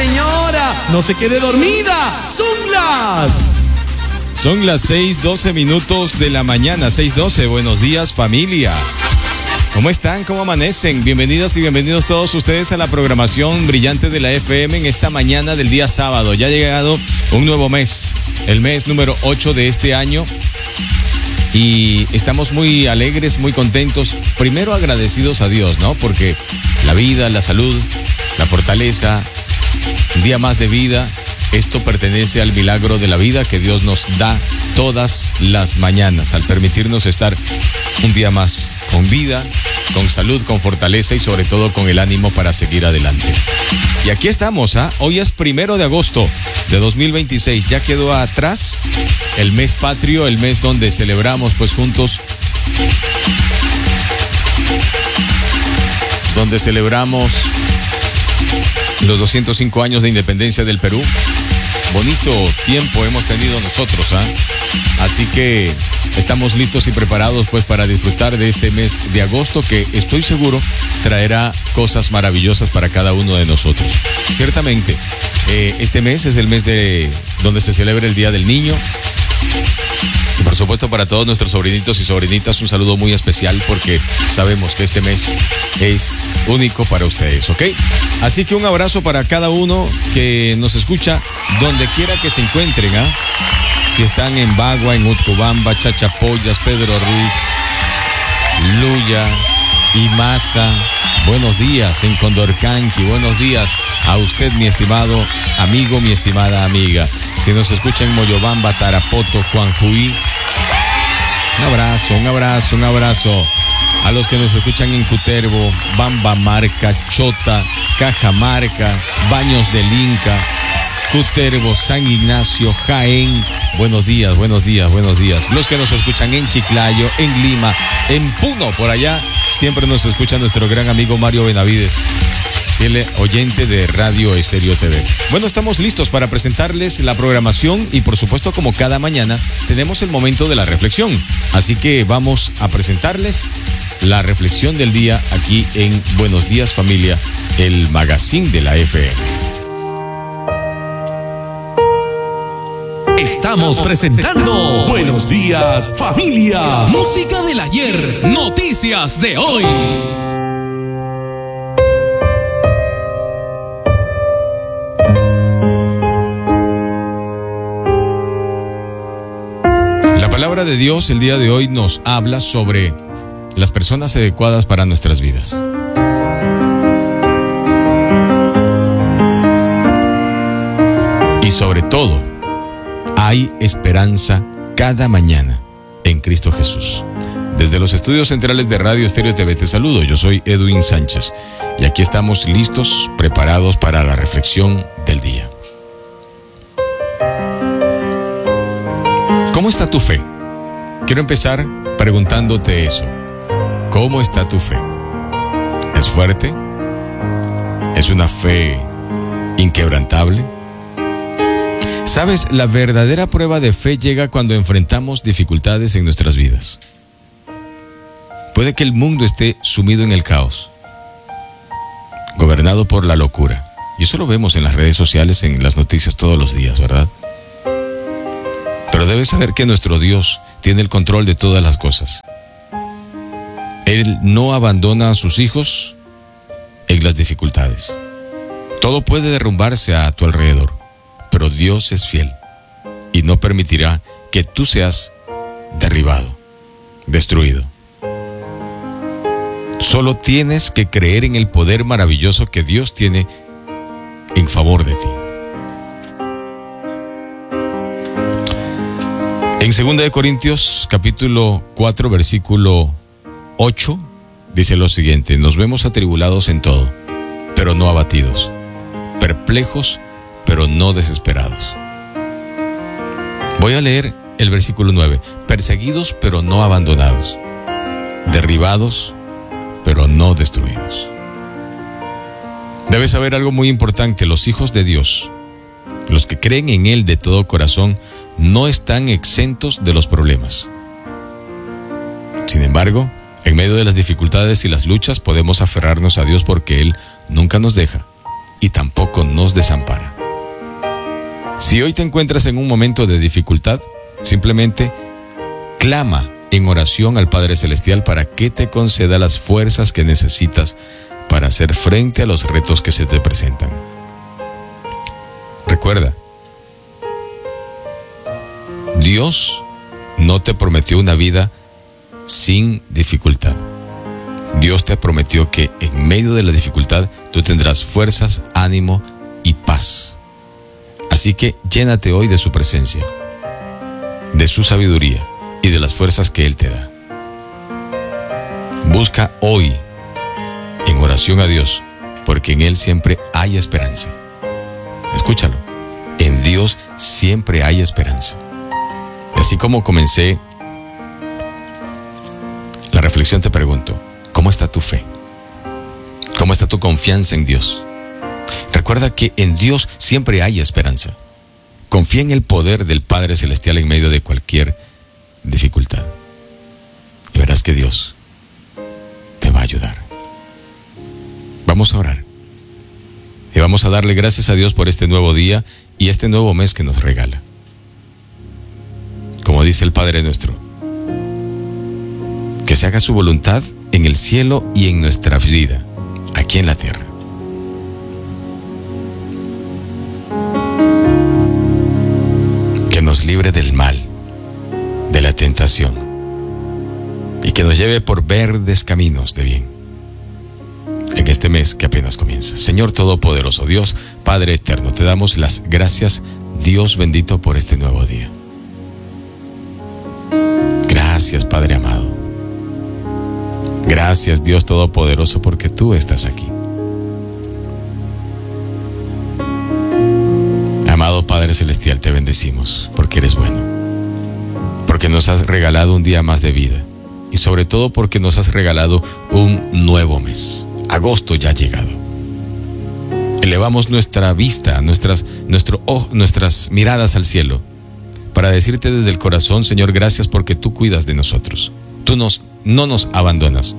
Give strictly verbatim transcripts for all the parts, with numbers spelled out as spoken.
señora! ¡No se quede dormida! ¡Son las! Son las seis doce minutos de la mañana, seis doce. Buenos días, familia. ¿Cómo están? ¿Cómo amanecen? Bienvenidas y bienvenidos todos ustedes a la programación brillante de la F M en esta mañana del día sábado. Ya ha llegado un nuevo mes, el mes número ocho de este año. Y estamos muy alegres, muy contentos. Primero agradecidos a Dios, ¿no? Porque la vida, la salud, la fortaleza, un día más de vida, esto pertenece al milagro de la vida que Dios nos da todas las mañanas, al permitirnos estar un día más con vida, con salud, con fortaleza y sobre todo con el ánimo para seguir adelante. Y aquí estamos, ¿ah? ¿eh? Hoy es primero de agosto de dos mil veintiséis. Ya quedó atrás el mes patrio, el mes donde celebramos pues juntos, donde celebramos los doscientos cinco años de independencia del Perú. Bonito tiempo hemos tenido nosotros, ¿ah? ¿eh? Así que estamos listos y preparados pues para disfrutar de este mes de agosto que estoy seguro traerá cosas maravillosas para cada uno de nosotros. Ciertamente, eh, este mes es el mes de donde se celebra el Día del Niño. Y por supuesto para todos nuestros sobrinitos y sobrinitas un saludo muy especial porque sabemos que este mes es único para ustedes, ¿ok? Así que un abrazo para cada uno que nos escucha donde quiera que se encuentren, ¿ah? ¿eh? Si están en Bagua, en Utcubamba, Chachapoyas, Pedro Ruiz, Luya, Imasa, buenos días en Condorcanqui, buenos días a usted, mi estimado amigo, mi estimada amiga. Si nos escucha en Moyobamba, Tarapoto, Juanjuí, un abrazo, un abrazo, un abrazo. A los que nos escuchan en Cutervo, Bambamarca, Chota, Cajamarca, Baños del Inca, Cutervo, San Ignacio, Jaén, buenos días, buenos días, buenos días. Los que nos escuchan en Chiclayo, en Lima, en Puno, por allá, siempre nos escucha nuestro gran amigo Mario Benavides, fiel oyente de Radio Estéreo T V. Bueno, estamos listos para presentarles la programación y por supuesto, como cada mañana, tenemos el momento de la reflexión. Así que vamos a presentarles la reflexión del día aquí en Buenos Días Familia, el magazine de la F M. Estamos presentando Buenos Días Familia. Música del ayer, noticias de hoy. La palabra de Dios el día de hoy nos habla sobre las personas adecuadas para nuestras vidas. Y sobre todo, hay esperanza cada mañana en Cristo Jesús. Desde los estudios centrales de Radio Estéreo T V te saludo. Yo soy Edwin Sánchez y aquí estamos listos, preparados para la reflexión del día. ¿Cómo está tu fe? Quiero empezar preguntándote eso. ¿Cómo está tu fe? ¿Es fuerte? ¿Es una fe inquebrantable? Sabes, la verdadera prueba de fe llega cuando enfrentamos dificultades en nuestras vidas. Puede que el mundo esté sumido en el caos, gobernado por la locura. Y eso lo vemos en las redes sociales, en las noticias todos los días, ¿verdad? Pero debes saber que nuestro Dios tiene el control de todas las cosas. Él no abandona a sus hijos en las dificultades. Todo puede derrumbarse a tu alrededor, pero Dios es fiel y no permitirá que tú seas derribado, destruido. Solo tienes que creer en el poder maravilloso que Dios tiene en favor de ti. En segunda de Corintios, capítulo cuatro, versículo ocho, dice lo siguiente: nos vemos atribulados en todo, pero no abatidos, perplejos, pero no desesperados. Voy a leer el versículo nueve. Perseguidos, pero no abandonados, derribados, pero no destruidos. Debes saber algo muy importante: los hijos de Dios, los que creen en Él de todo corazón, no están exentos de los problemas. Sin embargo, en medio de las dificultades y las luchas podemos aferrarnos a Dios porque Él nunca nos deja, y tampoco nos desampara. Si hoy te encuentras en un momento de dificultad, simplemente clama en oración al Padre Celestial para que te conceda las fuerzas que necesitas para hacer frente a los retos que se te presentan. Recuerda, Dios no te prometió una vida sin dificultad. Dios te prometió que en medio de la dificultad tú tendrás fuerzas, ánimo y paz. Así que llénate hoy de su presencia, de su sabiduría y de las fuerzas que Él te da. Busca hoy en oración a Dios, porque en Él siempre hay esperanza. Escúchalo, en Dios siempre hay esperanza. Y así como comencé la reflexión, te pregunto, ¿cómo está tu fe? ¿Cómo está tu confianza en Dios? Recuerda que en Dios siempre hay esperanza. Confía en el poder del Padre Celestial en medio de cualquier dificultad. Y verás que Dios te va a ayudar. Vamos a orar. Y vamos a darle gracias a Dios por este nuevo día y este nuevo mes que nos regala. Como dice el Padre nuestro, que se haga su voluntad en el cielo y en nuestra vida, aquí en la tierra. Que nos libre del mal, de la tentación, y que nos lleve por verdes caminos de bien en este mes que apenas comienza. Señor Todopoderoso, Dios, Padre Eterno, te damos las gracias, Dios bendito, por este nuevo día. Gracias, Padre amado. Gracias, Dios Todopoderoso, porque tú estás aquí. Amado Padre Celestial, te bendecimos porque eres bueno, porque nos has regalado un día más de vida y sobre todo porque nos has regalado un nuevo mes. Agosto ya ha llegado. Elevamos nuestra vista, nuestras, nuestro, oh, nuestras miradas al cielo para decirte desde el corazón, Señor, gracias porque tú cuidas de nosotros. Tú nos, no nos abandonas.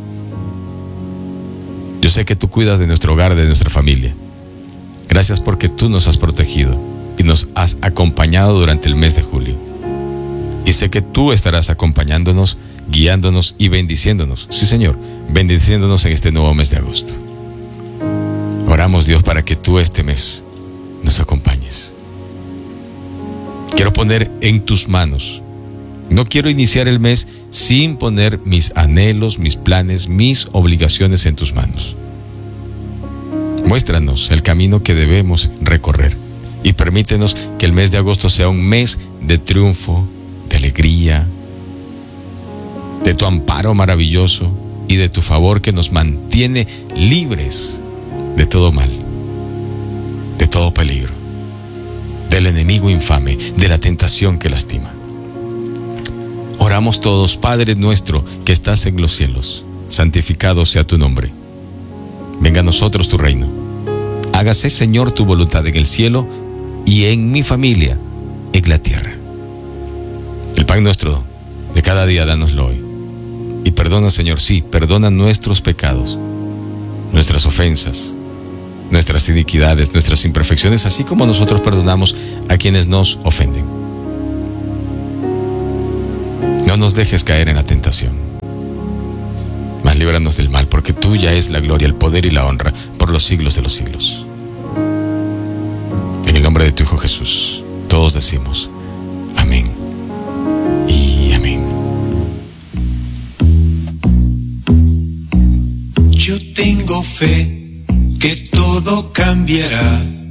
Yo sé que tú cuidas de nuestro hogar, de nuestra familia. Gracias porque tú nos has protegido y nos has acompañado durante el mes de julio. Y sé que tú estarás acompañándonos, guiándonos y bendiciéndonos. Sí, Señor, bendiciéndonos en este nuevo mes de agosto. Oramos, Dios, para que tú este mes nos acompañes. Quiero poner en tus manos. No quiero iniciar el mes sin poner mis anhelos, mis planes, mis obligaciones en tus manos. Muéstranos el camino que debemos recorrer y permítenos que el mes de agosto sea un mes de triunfo, de alegría, de tu amparo maravilloso y de tu favor que nos mantiene libres de todo mal, de todo peligro, del enemigo infame, de la tentación que lastima. Oramos todos, Padre nuestro que estás en los cielos, santificado sea tu nombre. Venga a nosotros tu reino. Hágase, Señor, tu voluntad en el cielo y en mi familia, en la tierra. El pan nuestro de cada día, dánoslo hoy. Y perdona, Señor, sí, perdona nuestros pecados, nuestras ofensas, nuestras iniquidades, nuestras imperfecciones, así como nosotros perdonamos a quienes nos ofenden. No nos dejes caer en la tentación, mas líbranos del mal, porque tuya es la gloria, el poder y la honra por los siglos de los siglos. En el nombre de tu Hijo Jesús, todos decimos amén y amén. Yo tengo fe que todo cambiará.